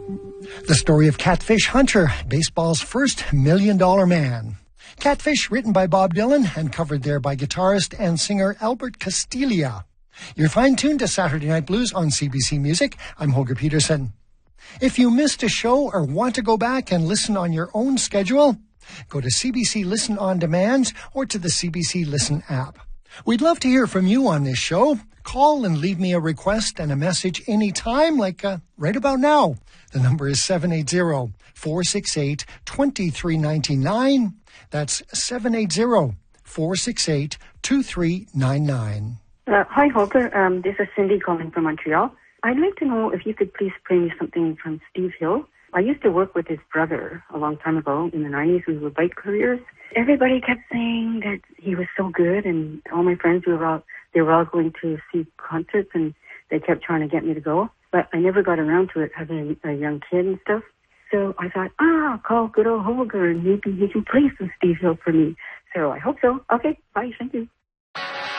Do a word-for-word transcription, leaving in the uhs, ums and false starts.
The story of Catfish Hunter, baseball's first million-dollar man. Catfish, written by Bob Dylan and covered there by guitarist and singer Albert Castiglia. You're fine-tuned to Saturday Night Blues on C B C Music. I'm Holger Peterson. If you missed a show or want to go back and listen on your own schedule, go to C B C Listen On Demand or to the C B C Listen app. We'd love to hear from you on this show. Call and leave me a request and a message anytime, like uh, right about now. The number is seven eight zero, four six eight, two three nine nine. That's seven eight zero, four six eight, two three nine nine. Uh, hi, Holger. Um, this is Cindy calling from Montreal. I'd like to know if you could please play me something from Steve Hill. I used to work with his brother a long time ago in the nineties. We were bike couriers. Everybody kept saying that he was so good, and all my friends we were all they were all going to see concerts, and they kept trying to get me to go. But I never got around to it, having a young kid and stuff. So I thought, ah, I'll call good old Holger, and maybe he can play some Steve Hill for me. So I hope so. Okay, bye. Thank you.